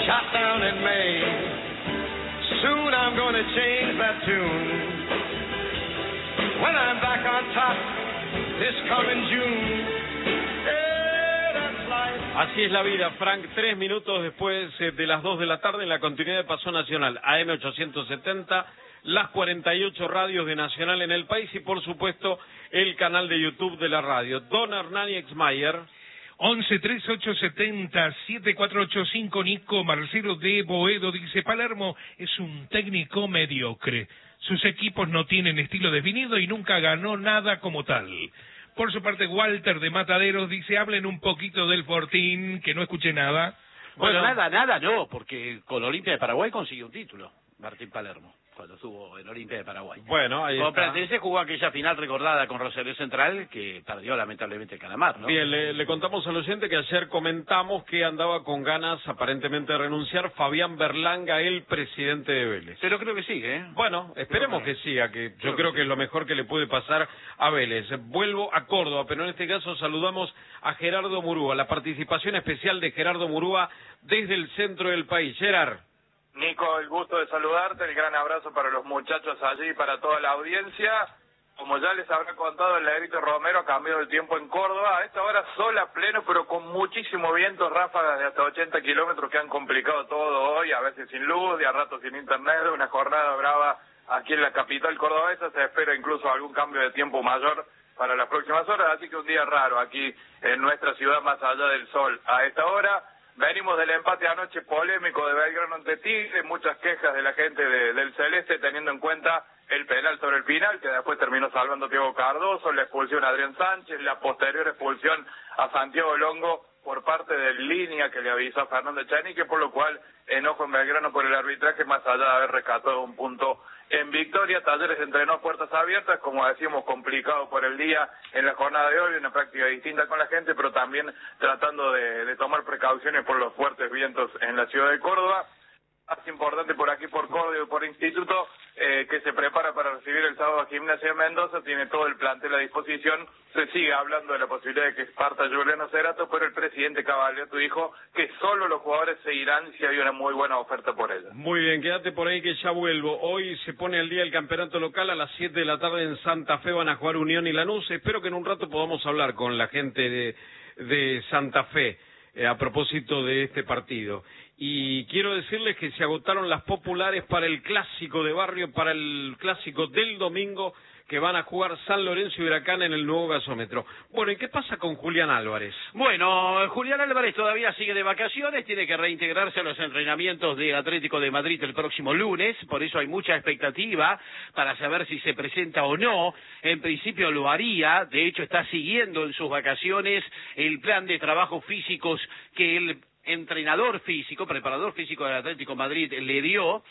shot down in May. Soon I'm gonna change that tune. When I'm back on top this coming June. Así es la vida, Frank. 3 minutos después de las 2 de la tarde en la continuidad de Paso Nacional, AM 870, las 48 radios de Nacional en el país y, por supuesto, el canal de YouTube de la radio. Don Hernán Exmayer. 11-3870-7485, Nico Marcelo de Boedo dice: Palermo es un técnico mediocre. Sus equipos no tienen estilo definido y nunca ganó nada como tal. Por su parte, Walter de Mataderos dice: hablen un poquito del Fortín, que no escuché nada. Bueno, nada no, porque con Olimpia de Paraguay consiguió un título, Martín Palermo, cuando estuvo en Olimpia de Paraguay. Bueno, ahí con está. Platense jugó aquella final recordada con Rosario Central, que perdió lamentablemente Calamar, ¿no? Bien, le contamos al oyente que ayer comentamos que andaba con ganas aparentemente de renunciar Fabián Berlanga, el presidente de Vélez. Pero creo que sigue, ¿eh? Bueno, esperemos que siga, que yo creo que es lo mejor que le puede pasar a Vélez. Vuelvo a Córdoba, pero en este caso saludamos a Gerardo Murúa, la participación especial de Gerardo Murúa desde el centro del país. Gerard. Nico, el gusto de saludarte, el gran abrazo para los muchachos allí y para toda la audiencia. Como ya les habrá contado, el Lagrito Romero ha cambiado el tiempo en Córdoba. A esta hora sol a pleno, pero con muchísimo viento, ráfagas de hasta 80 kilómetros que han complicado todo hoy, a veces sin luz y a ratos sin internet. Una jornada brava aquí en la capital cordobesa. Se espera incluso algún cambio de tiempo mayor para las próximas horas, así que un día raro aquí en nuestra ciudad más allá del sol. A esta hora venimos del empate anoche polémico de Belgrano ante Tigre, muchas quejas de la gente del Celeste teniendo en cuenta el penal sobre el final, que después terminó salvando Diego Cardoso, la expulsión a Adrián Sánchez, la posterior expulsión a Santiago Longo por parte del Línea que le avisó a Fernando Echenique, por lo cual enojo en Belgrano por el arbitraje, más allá de haber rescatado un punto en victoria. Talleres entrenó puertas abiertas, como decíamos, complicado por el día en la jornada de hoy, una práctica distinta con la gente, pero también tratando de tomar precauciones por los fuertes vientos en la ciudad de Córdoba. Más importante por aquí, por Córdoba y por Instituto, que se prepara para recibir el sábado a Gimnasia de Mendoza, tiene todo el plantel a disposición. Se sigue hablando de la posibilidad de que parta Juliano Cerato, pero el presidente Cavaliato dijo que solo los jugadores se irán si hay una muy buena oferta por ellos. Muy bien, quédate por ahí que ya vuelvo. Hoy se pone al día el campeonato local, a las 7 de la tarde en Santa Fe van a jugar Unión y Lanús. Espero que en un rato podamos hablar con la gente de Santa Fe a propósito de este partido. Y quiero decirles que se agotaron las populares para el clásico de barrio, para el clásico del domingo, que van a jugar San Lorenzo y Huracán en el nuevo gasómetro. Bueno, ¿y qué pasa con Julián Álvarez? Bueno, Julián Álvarez todavía sigue de vacaciones, tiene que reintegrarse a los entrenamientos de Atlético de Madrid el próximo lunes, por eso hay mucha expectativa para saber si se presenta o no. En principio lo haría, de hecho está siguiendo en sus vacaciones el plan de trabajos físicos que el entrenador físico, preparador físico del Atlético de Madrid le dio.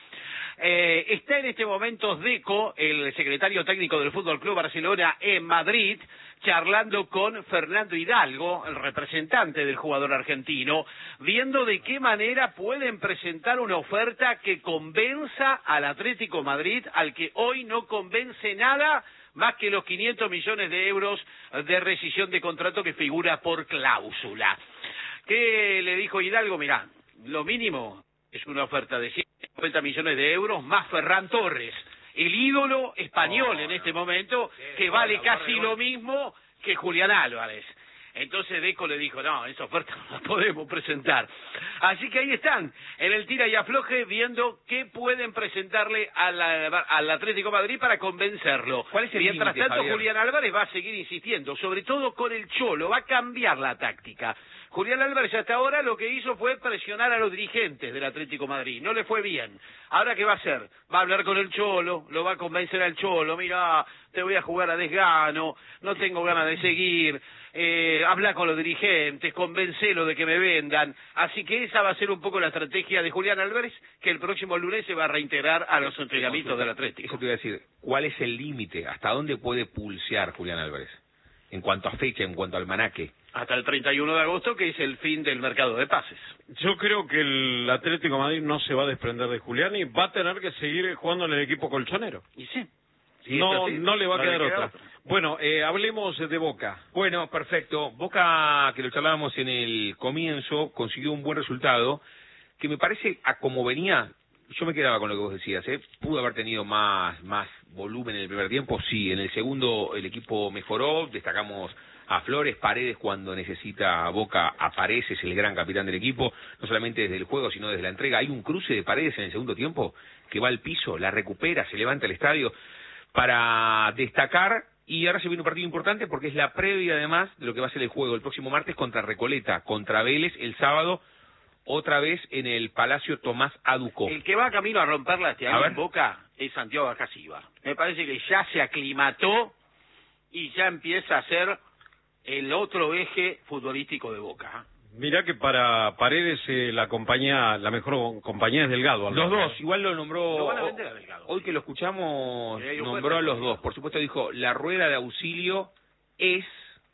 Está en este momento Deco, el secretario técnico del Fútbol Club Barcelona en Madrid, charlando con Fernando Hidalgo, el representante del jugador argentino, viendo de qué manera pueden presentar una oferta que convenza al Atlético de Madrid, al que hoy no convence nada más que los 500 millones de euros de rescisión de contrato que figura por cláusula. ¿Qué le dijo Hidalgo? Mirá, lo mínimo es una oferta de 150 millones de euros más Ferran Torres, el ídolo español en este momento, que vale casi lo mismo que Julián Álvarez. Entonces Deco le dijo, no, esa oferta no la podemos presentar. Así que ahí están, en el tira y afloje, viendo qué pueden presentarle al Atlético de Madrid para convencerlo. ¿Cuál es el Mientras límite, tanto, Javier? Julián Álvarez va a seguir insistiendo, sobre todo con el Cholo, va a cambiar la táctica. Julián Álvarez hasta ahora lo que hizo fue presionar a los dirigentes del Atlético de Madrid, no le fue bien. Ahora, ¿qué va a hacer? Va a hablar con el Cholo, lo va a convencer al Cholo, mira, te voy a jugar a desgano, no tengo ganas de seguir, habla con los dirigentes, convencelo de que me vendan. Así que esa va a ser un poco la estrategia de Julián Álvarez, que el próximo lunes se va a reintegrar a los entrenamientos del Atlético. Eso te iba a decir, ¿cuál es el límite? ¿Hasta dónde puede pulsear Julián Álvarez? En cuanto a fecha, en cuanto al almanaque. Hasta el 31 de agosto, que es el fin del mercado de pases. Yo creo que el Atlético de Madrid no se va a desprender de Julián y va a tener que seguir jugando en el equipo colchonero. Y sí. No le va a quedar otra. otra. Bueno, hablemos de Boca. Bueno, perfecto. Boca, que lo charlábamos en el comienzo, consiguió un buen resultado que me parece, a como venía, yo me quedaba con lo que vos decías, pudo haber tenido más volumen en el primer tiempo, sí, en el segundo el equipo mejoró, destacamos a Flores, Paredes cuando necesita Boca aparece, es el gran capitán del equipo, no solamente desde el juego sino desde la entrega. Hay un cruce de Paredes en el segundo tiempo que va al piso, la recupera, se levanta el estadio para destacar, y ahora se viene un partido importante porque es la previa además de lo que va a ser el juego el próximo martes contra Recoleta, contra Vélez el sábado, otra vez en el Palacio Tomás Aduco. El que va camino a romperla este año en Boca es Santiago Acasiva. Me parece que ya se aclimató y ya empieza a ser el otro eje futbolístico de Boca. Mirá que para Paredes la mejor compañía es Delgado. Los dos, igual lo nombró, Lo van a vender a Delgado. Hoy que lo escuchamos, nombró a los dos. Por supuesto dijo, la rueda de auxilio es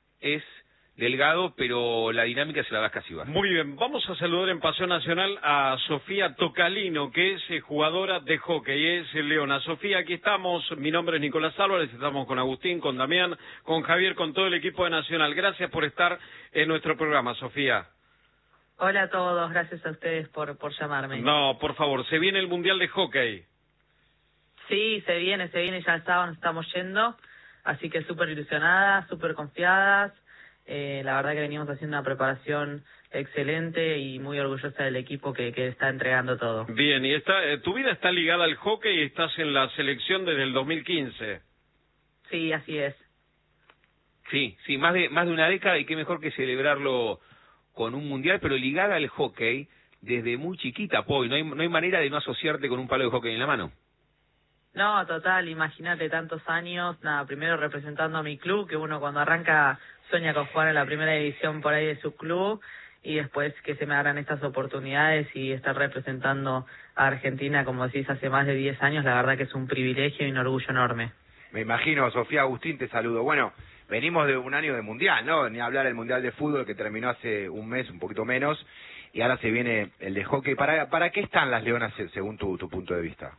Delgado, pero la dinámica se la da Acasiva. Muy bien, vamos a saludar en Paseo Nacional a Sofía Tocalino, que es jugadora de hockey, es leona. Sofía, aquí estamos, mi nombre es Nicolás Álvarez, estamos con Agustín, con Damián, con Javier, con todo el equipo de Nacional. Gracias por estar en nuestro programa, Sofía. Hola a todos, gracias a ustedes por llamarme. No, por favor, se viene el Mundial de Hockey. Sí, se viene, ya el sábado nos estamos yendo, así que súper ilusionadas, súper confiadas. La verdad que venimos haciendo una preparación excelente y muy orgullosa del equipo que está entregando todo. Bien, y tu vida está ligada al hockey y estás en la selección desde el 2015. Sí, así es. Sí, más de una década, y qué mejor que celebrarlo con un mundial, pero ligada al hockey desde muy chiquita, Poi. No hay manera de no asociarte con un palo de hockey en la mano. No, total, imagínate tantos años, primero representando a mi club, que uno cuando arranca sueña con jugar en la primera división por ahí de su club, y después que se me abran estas oportunidades y estar representando a Argentina, como decís, hace más de 10 años, la verdad que es un privilegio y un orgullo enorme. Me imagino, Sofía. Agustín, te saludo. Bueno, venimos de un año de mundial, ¿no? Ni hablar del mundial de fútbol que terminó hace un mes, un poquito menos, y ahora se viene el de hockey. ¿Para qué están las leonas según tu punto de vista?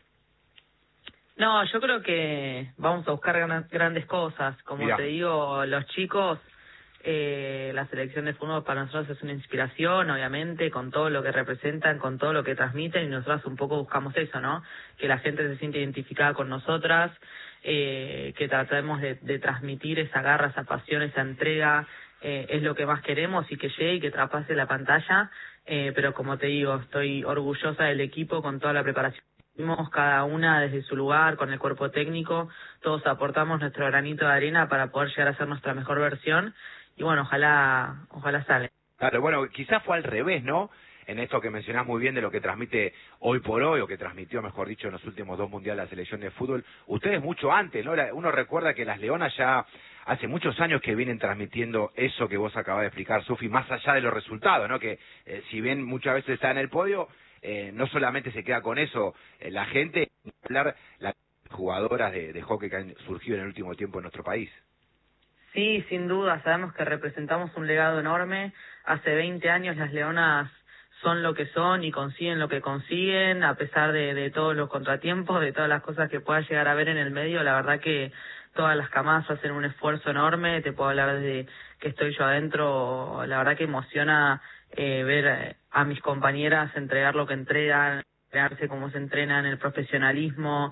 No, yo creo que vamos a buscar grandes cosas. Como Mirá. te digo, los chicos, la selección de fútbol para nosotros es una inspiración, obviamente, con todo lo que representan, con todo lo que transmiten, y nosotros un poco buscamos eso, ¿no? Que la gente se siente identificada con nosotras, que tratemos de transmitir esa garra, esa pasión, esa entrega, es lo que más queremos, y que llegue y que traspase la pantalla, pero como te digo, estoy orgullosa del equipo con toda la preparación. Cada una desde su lugar, con el cuerpo técnico, todos aportamos nuestro granito de arena para poder llegar a ser nuestra mejor versión, y bueno, ojalá salga. Claro, bueno, quizás fue al revés, ¿no? En esto que mencionás muy bien de lo que transmite hoy por hoy, o que transmitió, mejor dicho, en los últimos 2 mundiales la selección de fútbol. Ustedes mucho antes, ¿no? Uno recuerda que las leonas ya hace muchos años que vienen transmitiendo eso que vos acabás de explicar, Sofi, más allá de los resultados, ¿no? Que si bien muchas veces está en el podio, no solamente se queda con eso la gente, hablar las jugadoras de hockey que han surgido en el último tiempo en nuestro país. Sí, sin duda, sabemos que representamos un legado enorme. Hace 20 años las leonas son lo que son y consiguen lo que consiguen, a pesar de todos los contratiempos, de todas las cosas que pueda llegar a ver en el medio. La verdad que todas las camadas hacen un esfuerzo enorme. Te puedo hablar desde que estoy yo adentro, la verdad que emociona ver a mis compañeras entregar lo que entregan, entrenarse como se entrenan, el profesionalismo.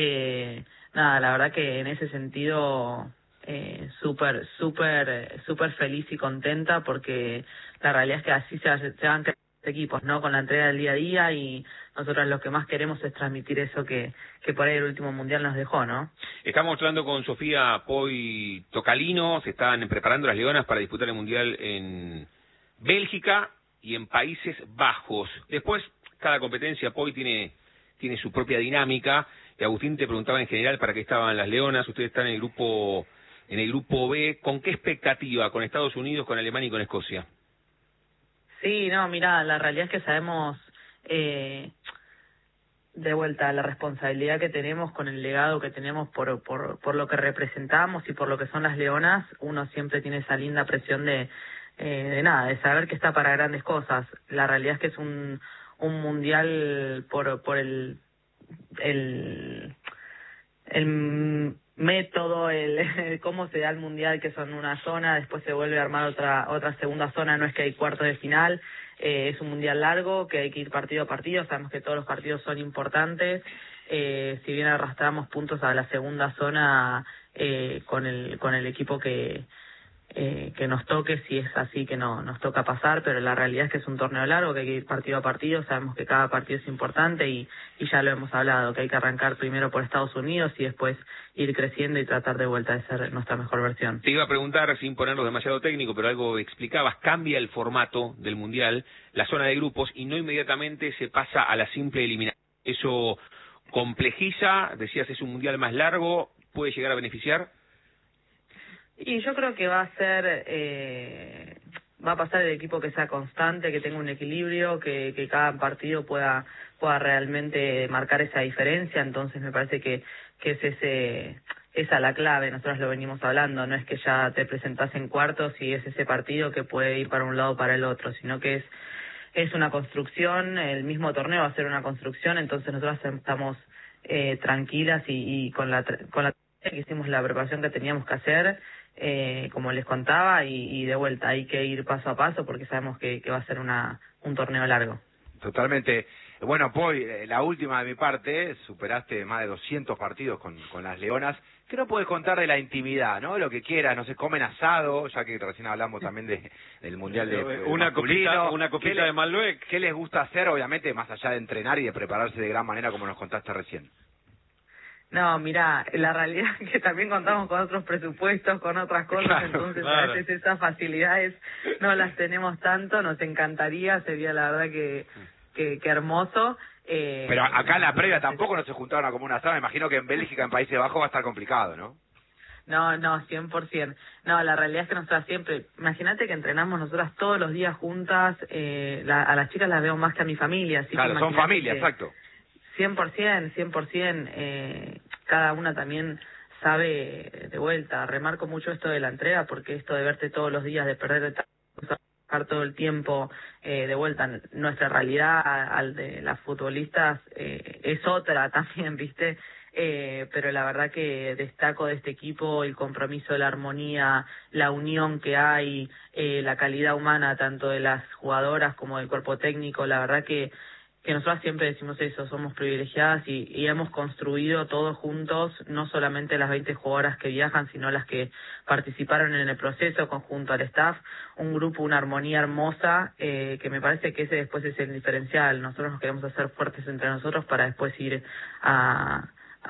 La verdad que en ese sentido súper feliz y contenta, porque la realidad es que así se van creando equipos, ¿no? Con la entrega del día a día, y nosotros lo que más queremos es transmitir eso que por ahí el último mundial nos dejó, ¿no? Estamos hablando con Sofía Poi Tocalino. Se están preparando las leonas para disputar el mundial en Bélgica y en Países Bajos. Después, cada competencia, Poi, tiene su propia dinámica. Y Agustín te preguntaba en general para qué estaban las leonas. Ustedes están en el grupo B. ¿Con qué expectativa? ¿Con Estados Unidos, con Alemania y con Escocia? Sí, no, mira, la realidad es que sabemos, de vuelta, la responsabilidad que tenemos con el legado que tenemos por lo que representamos y por lo que son las leonas. Uno siempre tiene esa linda presión de saber que está para grandes cosas. La realidad es que es un mundial por el método, cómo se da el mundial, que son una zona, después se vuelve a armar otra segunda zona, no es que hay cuartos de final. es un mundial largo, que hay que ir partido a partido, sabemos que todos los partidos son importantes, si bien arrastramos puntos a la segunda zona con el equipo que nos toque, si es así que no nos toca pasar, pero la realidad es que es un torneo largo, que hay que ir partido a partido, sabemos que cada partido es importante y ya lo hemos hablado, que hay que arrancar primero por Estados Unidos y después ir creciendo y tratar de vuelta de ser nuestra mejor versión. Te iba a preguntar, sin ponerlo demasiado técnico, pero algo explicabas, cambia el formato del Mundial, la zona de grupos, y no inmediatamente se pasa a la simple eliminación. Eso complejiza, decías, es un Mundial más largo, ¿puede llegar a beneficiar? Y yo creo que va a pasar el equipo que sea constante, que tenga un equilibrio, que cada partido pueda realmente marcar esa diferencia. Entonces me parece que es esa la clave. Nosotros lo venimos hablando, no es que ya te presentás en cuartos y es ese partido que puede ir para un lado o para el otro, sino que es una construcción. El mismo torneo va a ser una construcción, entonces nosotros estamos tranquilas y con la que hicimos la preparación que teníamos que hacer, como les contaba, y de vuelta hay que ir paso a paso porque sabemos que va a ser un torneo largo. Totalmente. Bueno, Poi, la última de mi parte, superaste más de 200 partidos con las Leonas. ¿Qué nos puedes contar de la intimidad, no? Lo que quieras, no sé, comen asado, ya que recién hablamos también del Mundial de una copita de Malbec. ¿Qué les gusta hacer, obviamente, más allá de entrenar y de prepararse de gran manera, como nos contaste recién? No, mirá, la realidad es que también contamos con otros presupuestos, con otras cosas, claro, entonces claro. A veces esas facilidades no las tenemos tanto, nos encantaría, sería la verdad que hermoso. Pero acá en la previa tampoco no se juntaron a como una sala, me imagino que en Bélgica, en Países Bajos, va a estar complicado, ¿no? No, 100%. No, la realidad es que nosotras siempre, imagínate que entrenamos nosotras todos los días juntas, a las chicas las veo más que a mi familia. Así claro, que son familia, exacto. 100%, cada una también sabe de vuelta. Remarco mucho esto de la entrega porque esto de verte todos los días, de perder todo el tiempo de vuelta, nuestra realidad al de las futbolistas es otra también, ¿viste? Pero la verdad que destaco de este equipo el compromiso, la armonía, la unión que hay, la calidad humana tanto de las jugadoras como del cuerpo técnico. La verdad que nosotros siempre decimos eso, somos privilegiadas y hemos construido todos juntos, no solamente las 20 jugadoras que viajan, sino las que participaron en el proceso conjunto al staff, un grupo, una armonía hermosa, que me parece que ese después es el diferencial. Nosotros nos queremos hacer fuertes entre nosotros para después ir a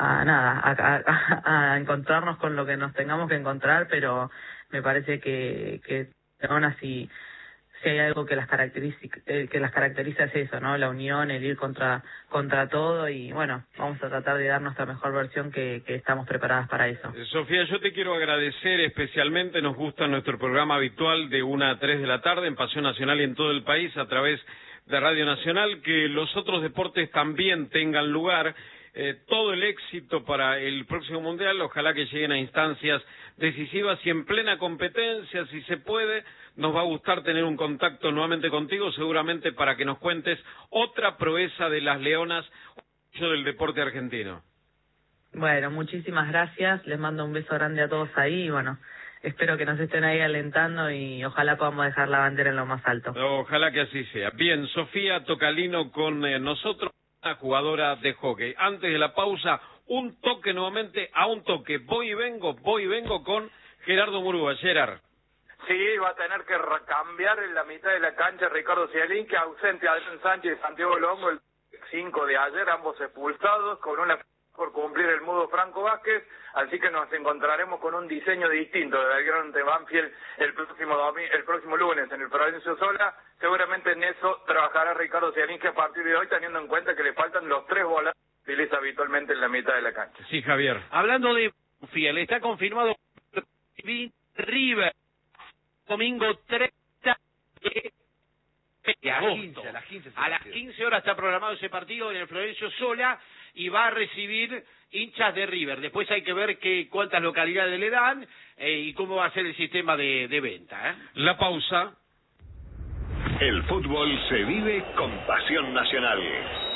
encontrarnos con lo que nos tengamos que encontrar, pero me parece que aún así, si hay algo que las caracteriza es eso, ¿no? La unión, el ir contra todo, y bueno, vamos a tratar de dar nuestra mejor versión, que estamos preparadas para eso. Sofía, yo te quiero agradecer especialmente, nos gusta nuestro programa habitual de 1 a 3 de la tarde en Pasión Nacional y en todo el país a través de Radio Nacional, que los otros deportes también tengan lugar, todo el éxito para el próximo Mundial, ojalá que lleguen a instancias decisivas y en plena competencia, si se puede. Nos va a gustar tener un contacto nuevamente contigo, seguramente para que nos cuentes otra proeza de las Leonas del deporte argentino. Bueno, muchísimas gracias, les mando un beso grande a todos ahí y bueno, espero que nos estén ahí alentando y ojalá podamos dejar la bandera en lo más alto. Ojalá que así sea. Bien, Sofía Tocalino con nosotros, una jugadora de hockey. Antes de la pausa, un toque nuevamente a un toque. Voy y vengo con Gerardo Murúa. Gerard. Sí, va a tener que cambiar en la mitad de la cancha Ricardo Cialín, que ausente a Adrián Sánchez y Santiago Longo el 5 de ayer, ambos expulsados, con una por cumplir el mudo Franco Vázquez, así que nos encontraremos con un diseño distinto de Belgrano ante Banfield el próximo lunes en el Provincia Sola. Seguramente en eso trabajará Ricardo Cialín, que a partir de hoy, teniendo en cuenta que le faltan los 3 volantes que utiliza habitualmente en la mitad de la cancha. Sí, Javier. Hablando de Banfield, está confirmado River, domingo 30 de agosto. A las 15 horas está programado ese partido en el Florencio Sola y va a recibir hinchas de River. Después hay que ver cuántas localidades le dan y cómo va a ser el sistema de venta. La pausa. El fútbol se vive con Pasión Nacional.